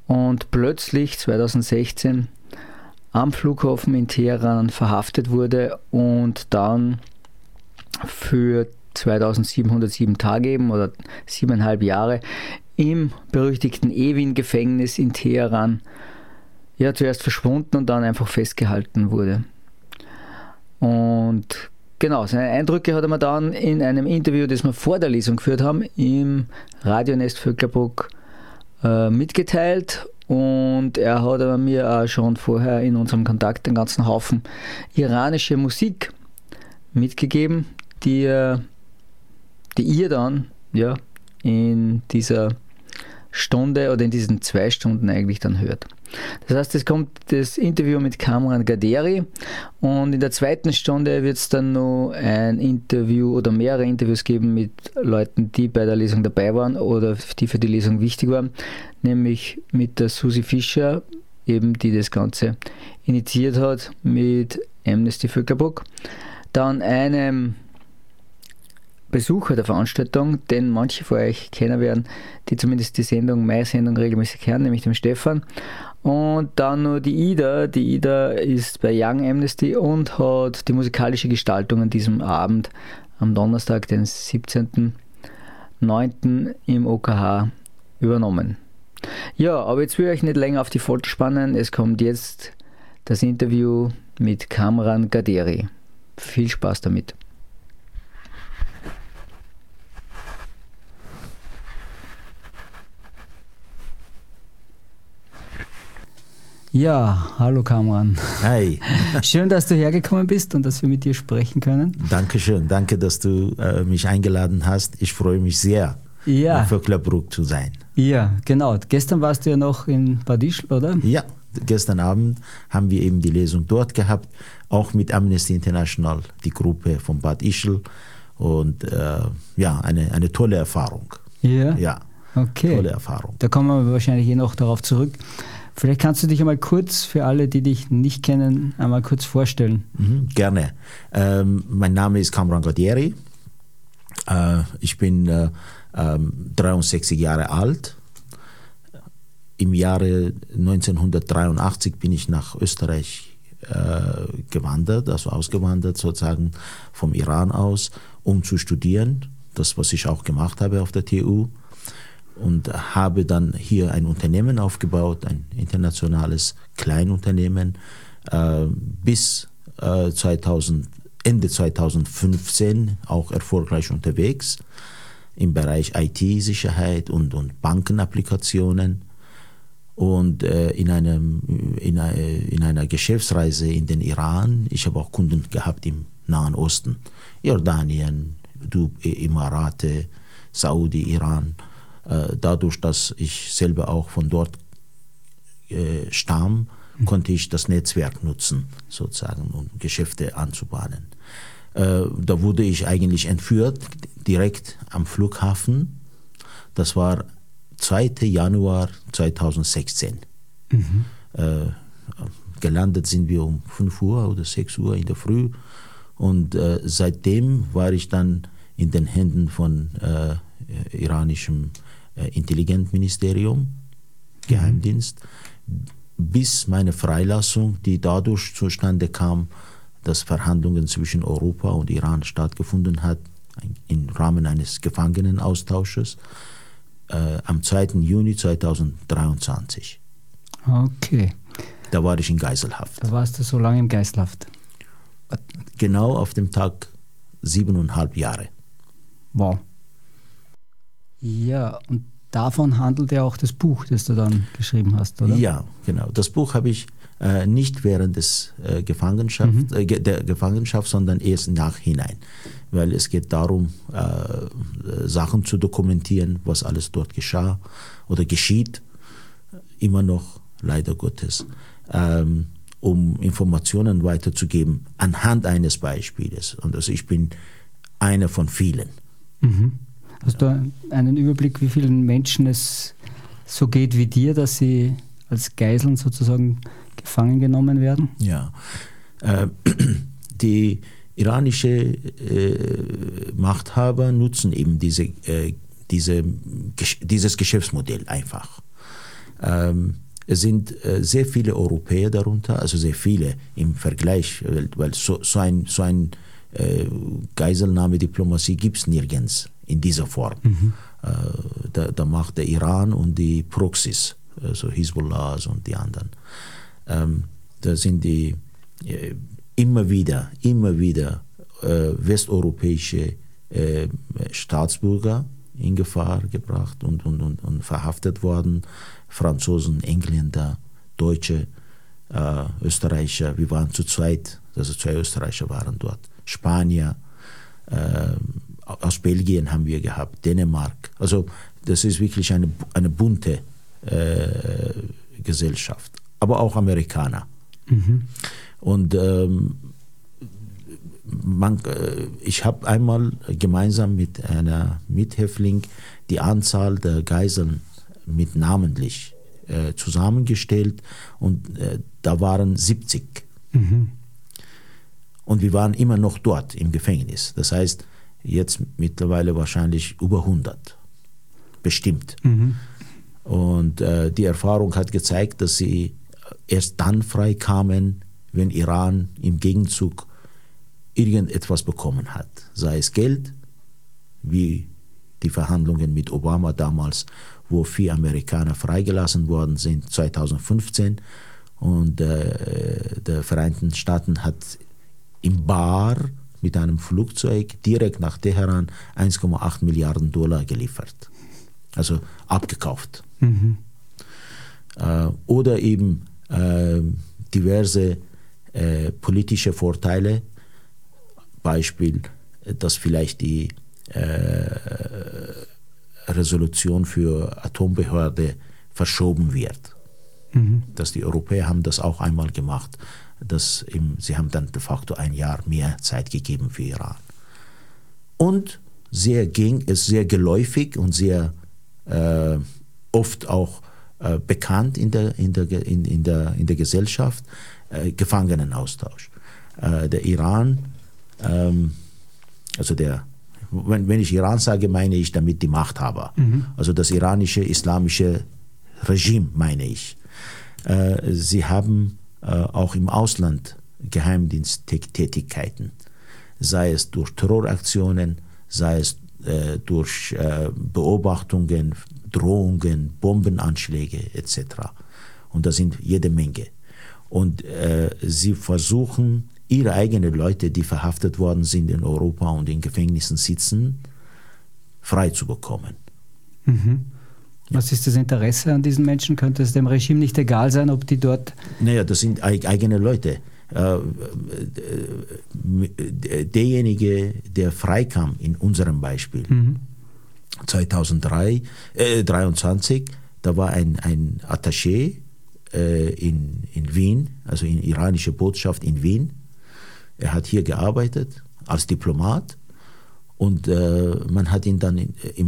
und plötzlich 2016 am Flughafen in Teheran verhaftet wurde und dann für 2707 Tage eben oder 7,5 Jahre im berüchtigten Evin-Gefängnis in Teheran zuerst verschwunden und dann einfach festgehalten wurde. Und genau, seine Eindrücke hat er mir dann in einem Interview, das wir vor der Lesung geführt haben, im Radionest Vöcklerbruck mitgeteilt. Und er hat mir auch schon vorher in unserem Kontakt einen ganzen Haufen iranische Musik mitgegeben, die ihr dann in dieser Stunde oder in diesen 2 Stunden eigentlich dann hört. Das heißt, es kommt das Interview mit Kamran Gaderi und in der 2. Stunde wird es dann noch ein Interview oder mehrere Interviews geben mit Leuten, die bei der Lesung dabei waren oder die für die Lesung wichtig waren, nämlich mit der Susi Fischer, eben die das Ganze initiiert hat mit Amnesty Vöcklerbruck, dann einem Besucher der Veranstaltung, den manche von euch kennen werden, die zumindest die Sendung, meine Sendung regelmäßig hören, nämlich dem Stefan. Und dann noch die Ida. Die Ida ist bei Young Amnesty und hat die musikalische Gestaltung an diesem Abend am Donnerstag, den 17.09. im OKH übernommen. Ja, aber jetzt will ich euch nicht länger auf die Folter spannen. Es kommt jetzt das Interview mit Kamran Gaderi. Viel Spaß damit. Ja, hallo Kamran. Hi. Schön, dass du hergekommen bist und dass wir mit dir sprechen können. Dankeschön, danke, dass du mich eingeladen hast. Ich freue mich sehr, in Vöcklerbruck zu sein. Ja, genau. Gestern warst du ja noch in Bad Ischl, oder? Ja, gestern Abend haben wir eben die Lesung dort gehabt, auch mit Amnesty International, die Gruppe von Bad Ischl. Und eine tolle Erfahrung. Ja? Ja, okay. Tolle Erfahrung. Da kommen wir wahrscheinlich noch darauf zurück. Vielleicht kannst du dich einmal kurz, für alle, die dich nicht kennen, einmal kurz vorstellen. Gerne. Mein Name ist Kamran Gaderi. Ich bin 63 Jahre alt. Im Jahre 1983 bin ich nach Österreich ausgewandert sozusagen vom Iran aus, um zu studieren. Das, was ich auch gemacht habe auf der TU. Und habe dann hier ein Unternehmen aufgebaut, ein internationales Kleinunternehmen, bis Ende 2015 auch erfolgreich unterwegs im Bereich IT-Sicherheit und Bankenapplikationen. Und in einer Geschäftsreise in den Iran, ich habe auch Kunden gehabt im Nahen Osten, Jordanien, Emirate, Saudi, Iran. Dadurch, dass ich selber auch von dort stamm, konnte ich das Netzwerk nutzen, sozusagen, um Geschäfte anzubahnen. Da wurde ich eigentlich entführt, direkt am Flughafen. Das war 2. Januar 2016. Gelandet sind wir um 5 Uhr oder 6 Uhr in der Früh. Und seitdem war ich dann in den Händen von iranischem Intelligenzministerium, Geheimdienst, bis meine Freilassung, die dadurch zustande kam, dass Verhandlungen zwischen Europa und Iran stattgefunden hat, im Rahmen eines Gefangenenaustausches, am 2. Juni 2023. Okay. Da war ich in Geiselhaft. Da warst du so lange in Geiselhaft? Genau auf dem Tag 7,5 Jahre. Wow. Ja, und davon handelt ja auch das Buch, das du dann geschrieben hast, oder? Ja, genau. Das Buch habe ich nicht während der Gefangenschaft, sondern erst nachhinein. Weil es geht darum, Sachen zu dokumentieren, was alles dort geschah oder geschieht, immer noch, leider Gottes, um Informationen weiterzugeben anhand eines Beispiels. Und also ich bin einer von vielen. Hast du einen Überblick, wie vielen Menschen es so geht wie dir, dass sie als Geiseln sozusagen gefangen genommen werden? Ja, die iranische Machthaber nutzen eben dieses Geschäftsmodell einfach. Es sind sehr viele Europäer darunter, also sehr viele im Vergleich, weil so ein Geiselnahme-Diplomatie gibt es nirgends in dieser Form. Da macht der Iran und die Proxys, also Hisbollah und die anderen. Da sind die immer wieder westeuropäische Staatsbürger in Gefahr gebracht und verhaftet worden. Franzosen, Engländer, Deutsche, Österreicher, wir waren zu zweit, also 2 Österreicher waren dort, Spanier, aus Belgien haben wir gehabt, Dänemark. Also das ist wirklich eine bunte Gesellschaft, aber auch Amerikaner. Und ich habe einmal gemeinsam mit einer Mithäftling die Anzahl der Geiseln mit namentlich zusammengestellt und da waren 70. Und wir waren immer noch dort im Gefängnis. Das heißt, jetzt mittlerweile wahrscheinlich über 100. Bestimmt. Und die Erfahrung hat gezeigt, dass sie erst dann frei kamen, wenn Iran im Gegenzug irgendetwas bekommen hat. Sei es Geld, wie die Verhandlungen mit Obama damals, wo 4 Amerikaner freigelassen worden sind, 2015. Und der Vereinigten Staaten hat im Bar mit einem Flugzeug direkt nach Teheran 1,8 Milliarden Dollar geliefert. Also abgekauft. Oder eben diverse politische Vorteile. Beispiel, dass vielleicht die Resolution für Atombehörde verschoben wird. Dass die Europäer haben das auch einmal gemacht. Sie haben dann de facto ein Jahr mehr Zeit gegeben für Iran. Und ist sehr geläufig und sehr oft auch bekannt in der Gesellschaft, Gefangenenaustausch. Der Iran, wenn ich Iran sage, meine ich damit die Machthaber. Also das iranische islamische Regime meine ich. Sie haben auch im Ausland Geheimdiensttätigkeiten, sei es durch Terroraktionen, sei es durch Beobachtungen, Drohungen, Bombenanschläge etc. Und das sind jede Menge. Und sie versuchen, ihre eigenen Leute, die verhaftet worden sind in Europa und in Gefängnissen sitzen, frei zu bekommen. Was ist das Interesse an diesen Menschen? Könnte es dem Regime nicht egal sein, ob die dort... Naja, das sind eigene Leute. Derjenige, der freikam, in unserem Beispiel, 2023, da war ein Attaché in Wien, also in iranische Botschaft in Wien. Er hat hier gearbeitet als Diplomat und man hat ihn dann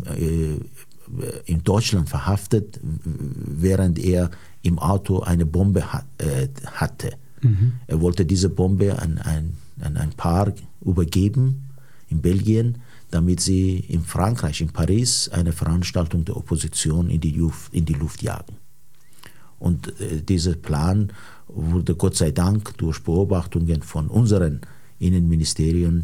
in Deutschland verhaftet, während er im Auto eine Bombe hatte. Er wollte diese Bombe an ein Paar übergeben in Belgien, damit sie in Frankreich, in Paris, eine Veranstaltung der Opposition in die Luft jagen. Und dieser Plan wurde Gott sei Dank durch Beobachtungen von unseren Innenministerien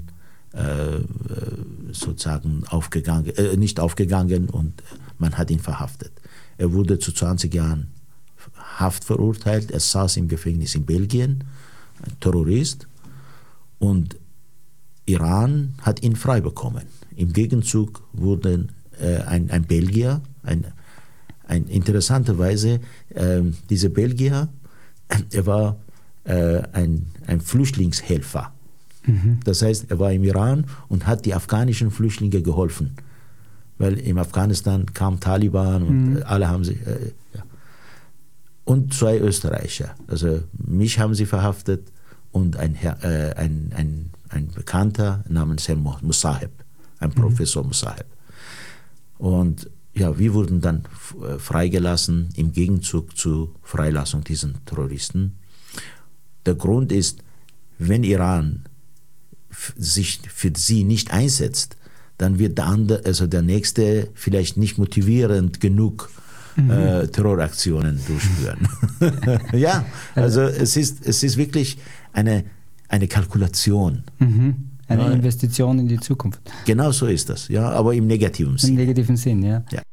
sozusagen nicht aufgegangen und man hat ihn verhaftet. Er wurde zu 20 Jahren Haft verurteilt. Er saß im Gefängnis in Belgien, ein Terrorist, und Iran hat ihn frei bekommen. Im Gegenzug wurde ein Belgier, interessanterweise, dieser Belgier, er war ein Flüchtlingshelfer. Das heißt, er war im Iran und hat die afghanischen Flüchtlinge geholfen. Weil in Afghanistan kam Taliban und alle haben sie... Und 2 Österreicher. Also mich haben sie verhaftet und ein Bekannter namens Herr Musaheb, ein Professor Musaheb. Und ja, wir wurden dann freigelassen im Gegenzug zur Freilassung dieser Terroristen. Der Grund ist, wenn Iran sich für sie nicht einsetzt, dann wird der Nächste vielleicht nicht motivierend genug, Terroraktionen durchführen. Ja, also es ist wirklich eine Kalkulation. Eine Investition in die Zukunft. Genau so ist das, ja, aber im negativen Sinn. Im negativen Sinn, ja. Ja.